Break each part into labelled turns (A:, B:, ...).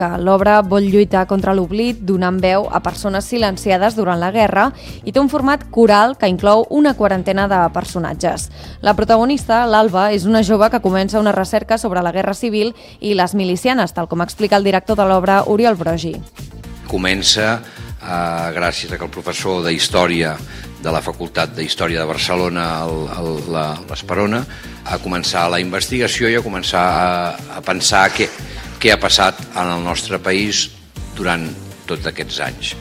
A: L'obra vol lluitar contra l'oblit, donant veu a persones silenciades durant la guerra i té un format coral que inclou una quarantena de personatges. La protagonista, l'Alba, és una jove que comença una recerca sobre la guerra civil i les milicianes, tal com explica el director de l'obra, Oriol Brogi.
B: Comença, gràcies a que el professor d'Història de la Facultat d'Història de Barcelona, l'Esperona, a començar la investigació i a començar a pensar què ha passat en el nostre país durant tots aquests anys,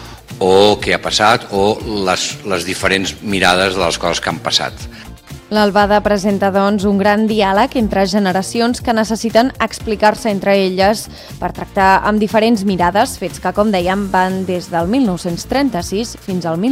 B: o què ha passat, o les diferents mirades de les coses que han passat.
A: L'Albada presenta, doncs, un gran diàleg entre generacions que necessiten explicar-se entre elles per tractar amb diferents mirades, fets que, com dèiem, van des del 1936 fins al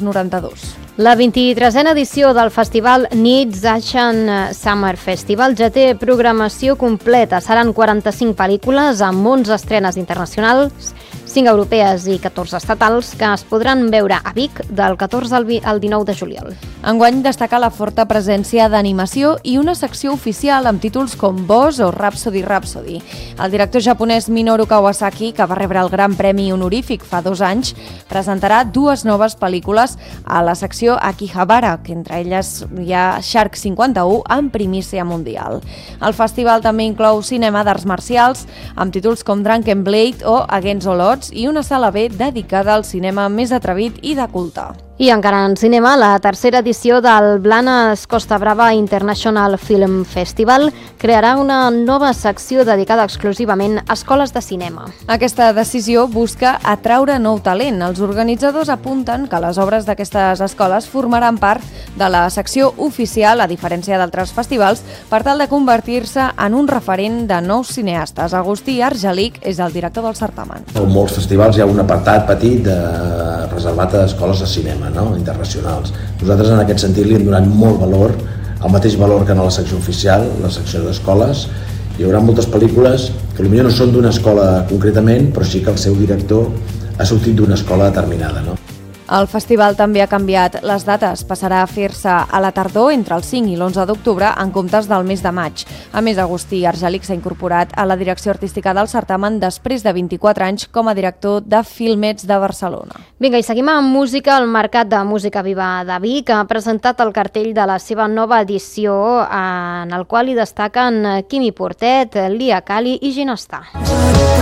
A: 1992.
C: La 23a edició del festival Needs Asian Summer Festival ja té programació completa. Seran 45 pel·lícules amb 11 estrenes internacionals, 5 europees i 14 estatals, que es podran veure a Vic del 14 al 19 de juliol.
A: Enguany destaca la forta presència d'animació i una secció oficial amb títols com Boss o Rhapsody Rhapsody. El director japonès Minoru Kawasaki, que va rebre el Gran Premi honorífic fa 2 anys, presentarà 2 noves pel·lícules a la secció Akihabara, que entre elles hi ha Shark 51 en primícia mundial. El festival també inclou cinema d'arts marcials amb títols com Drunken Blade o Against All Odds i una sala B dedicada al cinema més atrevit i de culte.
C: I encara en cinema, la tercera edició del Blanes Costa Brava International Film Festival crearà una nova secció dedicada exclusivament a escoles de cinema.
A: Aquesta decisió busca atraure nou talent. Els organitzadors apunten que les obres d'aquestes escoles formaran part de la secció oficial, a diferència d'altres festivals, per tal de convertir-se en un referent de nous cineastes. Agustí Argelic és el director del certamen.
D: En molts festivals hi ha un apartat petit reservat a escoles de cinema, internacionals. Nosaltres en aquest sentit li hem donat molt valor, el mateix valor que en la secció oficial, la secció d'escoles. Hi haurà moltes pel·lícules que potser no són d'una escola concretament, però sí que el seu director ha sortit d'una escola determinada.
A: El festival també ha canviat les dates. Passarà a fer-se a la tardor entre el 5 i l'11 d'octubre en comptes del mes de maig. A més, Agustí Argelic s'ha incorporat a la direcció artística del certamen després de 24 anys com a director de Filmets de Barcelona.
C: Vinga, i seguim amb música. El Mercat de Música Viva de Vic ha presentat el cartell de la seva nova edició, en el qual hi destaquen Quimi Portet, Lia Cali i Ginestar.